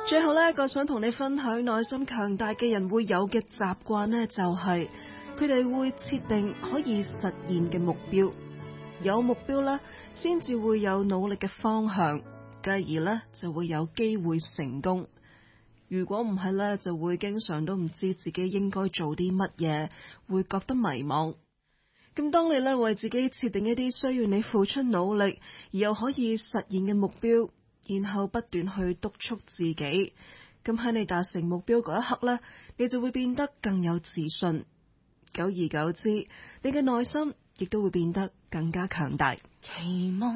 最後呢，一個想同你分享內心強大嘅人會有嘅習慣呢，就係佢哋會設定可以實現嘅目標。有目標呢，先至會有努力嘅方向，繼而呢就會有機會成功。如果唔係呢，就會經常都唔知自己應該做啲乜嘢，會覺得迷茫。咁當你呢為自己設定一啲需要你付出努力而又可以實現嘅目標，然後不斷去督促自己，咁喺你達成目標嗰一刻呢，你就會變得更有自信。久而久之，你嘅內心亦都會變得更加強大。期望